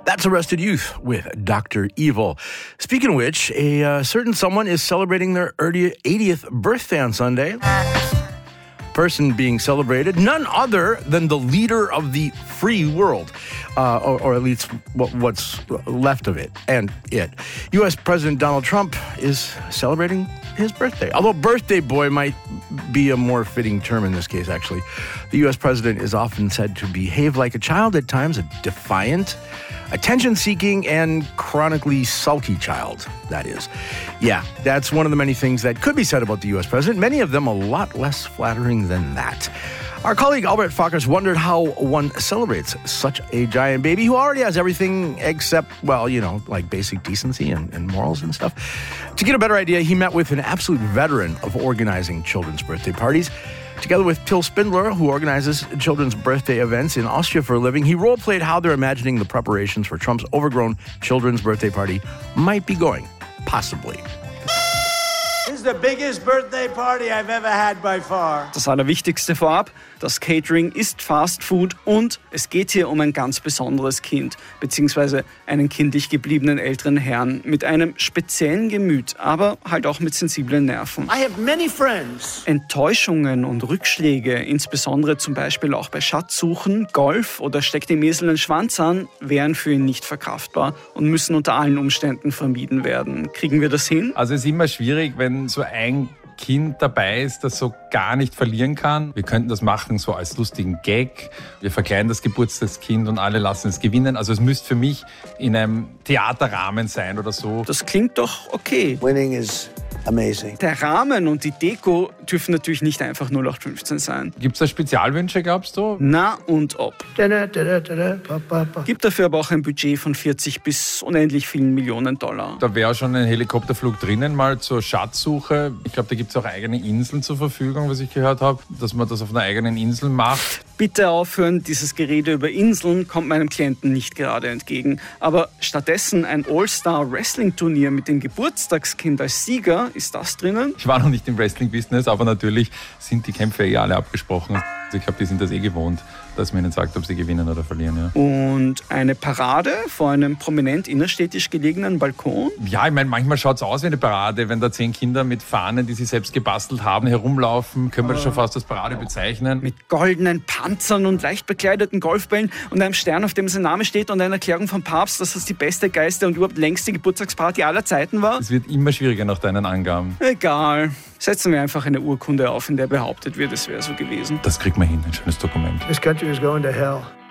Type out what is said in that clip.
That's Arrested Youth with Dr. Evil. Speaking of which, a certain someone is celebrating their 80th birthday on Sunday. Person being celebrated, none other than the leader of the free world, or at least what's left of it, and it. U.S. President Donald Trump is celebrating his birthday. Although birthday boy might be a more fitting term in this case, actually. The U.S. president is often said to behave like a child at times, a defiant, attention-seeking, and chronically sulky child, that is. Yeah, that's one of the many things that could be said about the U.S. president, many of them a lot less flattering than that. Our colleague Albert Fockers wondered how one celebrates such a giant baby who already has everything except, well, you know, like basic decency and morals and stuff. To get a better idea, he met with an absolute veteran of organizing children's birthday parties. Together with Till Spindler, who organizes children's birthday events in Austria for a living, he role-played how they're imagining the preparations for Trump's overgrown children's birthday party might be going, possibly. This is the biggest birthday party I've ever had by far. Das Allerwichtigste vorab, das Catering ist Fast Food und es geht hier um ein ganz besonderes Kind, beziehungsweise einen kindlich gebliebenen älteren Herrn mit einem speziellen Gemüt, aber halt auch mit sensiblen Nerven. I have many friends. Enttäuschungen und Rückschläge, insbesondere zum Beispiel auch bei Schatzsuchen, Golf oder steckt dem Esel einen Schwanz an, wären für ihn nicht verkraftbar und müssen unter allen Umständen vermieden werden. Kriegen wir das hin? Also es ist immer schwierig, wenn so ein Kind dabei ist, das so gar nicht verlieren kann. Wir könnten das machen so als lustigen Gag. Wir verkleiden das Geburtstagskind und alle lassen es gewinnen. Also es müsste für mich in einem Theaterrahmen sein oder so. Das klingt doch okay. Winning is amazing. Der Rahmen und die Deko dürfen natürlich nicht einfach 0815 sein. Gibt es da Spezialwünsche, glaubst du? Na und ob. Gibt dafür aber auch ein Budget von 40 bis unendlich vielen Millionen $. Da wäre schon ein Helikopterflug drinnen, mal zur Schatzsuche. Ich glaube, da gibt es auch eigene Inseln zur Verfügung, was ich gehört habe, dass man das auf einer eigenen Insel macht. Bitte aufhören, dieses Gerede über Inseln kommt meinem Klienten nicht gerade entgegen. Aber stattdessen ein All-Star-Wrestling-Turnier mit dem Geburtstagskind als Sieger, ist das drinnen? Ich war noch nicht im Wrestling-Business, aber natürlich sind die Kämpfe alle abgesprochen. Ich glaube, die sind das gewohnt, dass man ihnen sagt, ob sie gewinnen oder verlieren. Ja. Und eine Parade vor einem prominent innerstädtisch gelegenen Balkon? Ja, ich meine, manchmal schaut es aus wie eine Parade, wenn da 10 Kinder mit Fahnen, die sie selbst gebastelt haben, herumlaufen. Können wir das schon fast als Parade bezeichnen. Mit goldenen Panzern und leicht bekleideten Golfbällen und einem Stern, auf dem sein Name steht und einer Erklärung vom Papst, dass das die beste, geilste und überhaupt längste Geburtstagsparty aller Zeiten war? Es wird immer schwieriger nach deinen Angaben. Egal. Setzen wir einfach eine Urkunde auf, in der behauptet wird, es wäre so gewesen. Das kriegt man hin, ein schönes Dokument. This country is going to hell.